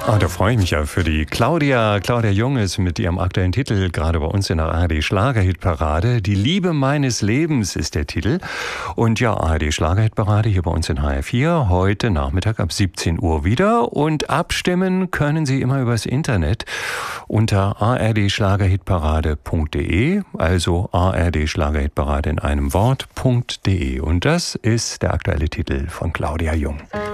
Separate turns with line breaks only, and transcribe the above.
Da freue ich mich ja für die Claudia. Claudia Jung ist mit ihrem aktuellen Titel gerade bei uns in der ARD Schlagerhitparade. Die Liebe meines Lebens ist der Titel. Und ja, ARD Schlagerhitparade hier bei uns in HR4. Heute Nachmittag ab 17 Uhr wieder. Und abstimmen können Sie immer übers Internet unter ardschlagerhitparade.de. Also ardschlagerhitparade in einem Wort.de. Und das ist der aktuelle Titel von Claudia Jung.